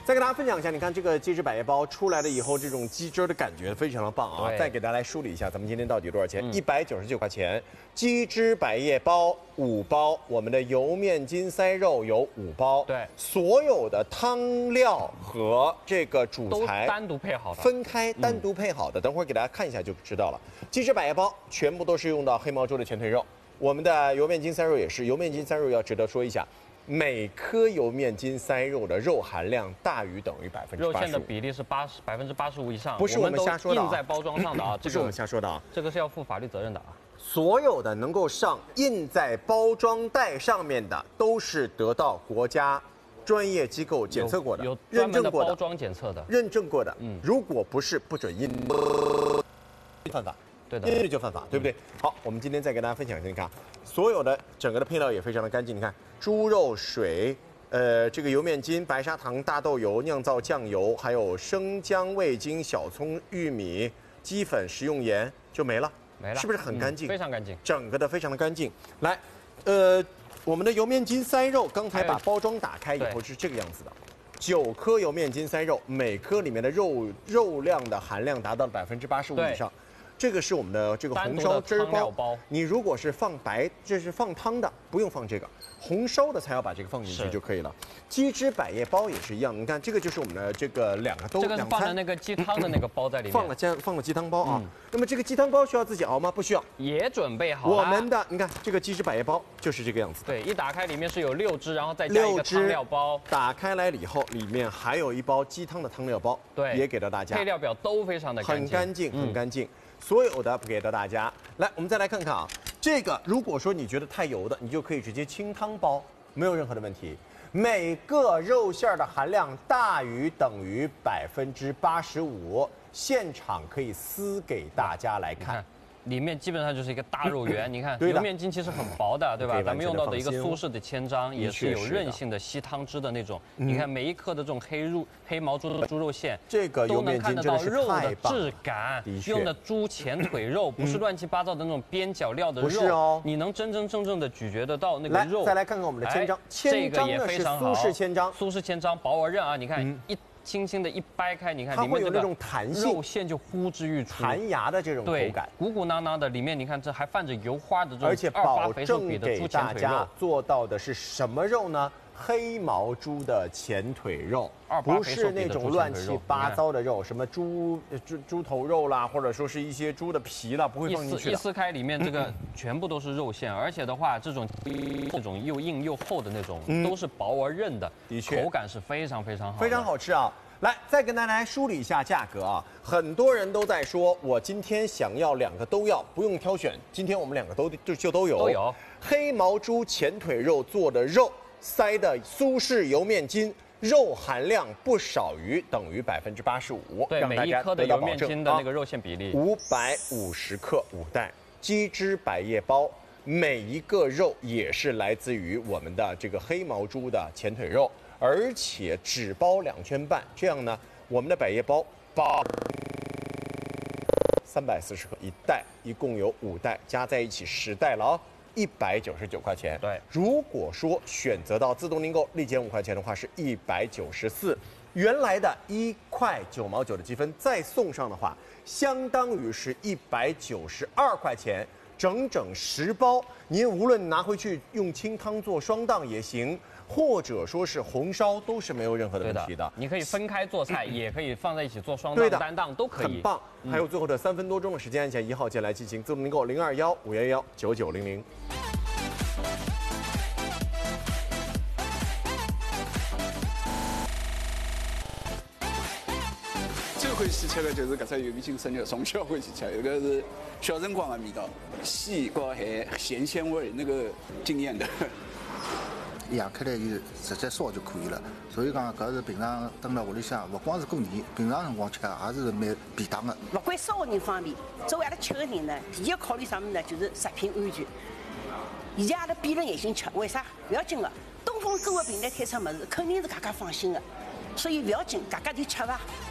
再给大家分享一下，你看这个鸡汁百叶包出来了以后，这种鸡汁的感觉非常的棒啊！再给大家来梳理一下，咱们今天到底多少钱？199块钱，鸡汁百叶包5包，我们的油面筋塞肉有5包， 对， 所有的汤料和这个主材单独配好的， 分开单独配好的，等会儿给大家看一下就知道了。鸡汁百叶包全部都是用到黑毛猪的前腿肉，我们的油面筋塞肉也是，油面筋塞肉要值得说一下。每颗油面筋塞肉的肉含量大于等于85%， 肉馅的比例是85%以上， 不是我们瞎说的， 印在包装上的啊， 不是我们瞎说的啊， 这个是要负法律责任的啊。 所有的能够印在包装袋上面的，都是得到国家专业机构检测过的， 有认证过的包装检测的， 认证过的。如果不是不准印，犯法。对的，印就犯法，对不对？好，我们今天再给大家分享一下，你看，所有的整个的配料也非常的干净。你看，猪肉、水，这个油面筋、白砂糖、大豆油、酿造酱油，还有生姜、味精、小葱、玉米、鸡粉、食用盐就没了，是不是很干净？ 非常干净， 整个的非常的干净。来，我们的油面筋塞肉，刚才把包装打开以后是这个样子的。9颗油面筋塞肉，每颗里面的肉量的含量达到了85%以上。这个是我们的这个红烧汁包，你如果是放就是放汤的，不用放这个，红烧的才要把这个放进去就可以了。鸡汁百叶包也是一样，你看这个就是我们的这个2个都， 这个是放了那个鸡汤的那个包在里面， 放了鸡汤包啊。那么这个鸡汤包需要自己熬吗？不需要， 也准备好了。 我们的你看这个鸡汁百叶包就是这个样子。 对，一打开里面是有6只，然后再加一个汤料包。 打开来了以后，里面还有1包鸡汤的汤料包， 对， 也给到大家。 配料表都非常的干净， 很干净，很干净。所有的给到大家。来，我们再来看看啊，这个如果说你觉得太油的，你就可以直接清汤包，没有任何的问题。每个肉馅的含量大于等于85%，现场可以撕给大家来看。 里面基本上就是一个大肉圆，你看油面筋其实很薄的，对吧？咱们用到的一个苏式的千张，也是有韧性的吸汤汁的那种。你看每一颗的这种黑毛猪的猪肉馅， 这个都能看得到肉的质感。用的猪前腿肉，不是乱七八糟的那种边角料的肉， 不是哦， 你能真正的咀嚼得到那个肉。 再来看看我们的千张，千张呢是苏式千张， 苏式千张薄而韧啊，你看轻轻的一掰开，你看里面有那种弹性， 肉馅就呼之欲出， 弹牙的这种口感， 鼓鼓囊囊的，里面你看这还泛着油花的这种， 而且保证给大家做到的是什么肉呢？黑毛猪的前腿肉，不是那种乱七八糟的肉，什么猪头肉啦，或者说是一些猪的皮啦，不会放进去的。 一撕开，里面这个全部都是肉馅，而且的话，这种又硬又厚的那种，都是薄而韧的， 的确口感是非常非常好， 非常好吃啊！来，再跟大家来梳理一下价格啊。很多人都在说，我今天想要2个都要，不用挑选。今天我们2个都有。都有黑毛猪前腿肉做的肉。塞的苏式油面筋，肉含量不少于等于85%， 对，每一颗的油面筋的那个肉馅比例 ，550克5袋。鸡汁百叶包，每一个肉也是来自于我们的这个黑毛猪的前腿肉，而且只包2圈半，这样呢，我们的百叶包340克1袋，一共有5袋，加在一起10袋了啊。199块钱， 对。 如果说选择到自动订购立减5块钱的话，是194。原来的1块9毛9的积分再送上的话，相当于是192块钱，整10包。您无论拿回去用清汤做双档也行，或者说是红烧，都是没有任何的问题的。 你可以分开做菜，也可以放在一起做双档、单档，都可以。 很棒。还有最后的3分多钟的时间，按下1号键来进行自动订购，021-511-9900。 最欢喜吃的就是搿只油面筋生肉，从小欢喜吃，这个是小辰光的味道，细和咸咸鲜味，那个惊艳的。 养开来就直接烧就可以了，所以讲搿是平常蹲辣屋里向，勿光是过年，平常辰光吃也是蛮便当的。 勿管烧的人方面，作为阿拉吃的人呢，第一考虑啥物事呢？就是食品安全。现在阿拉闭着眼睛吃，为啥？勿要紧的，东风购物平台推出物事，肯定是大家放心的，所以勿要紧，大家就吃伐。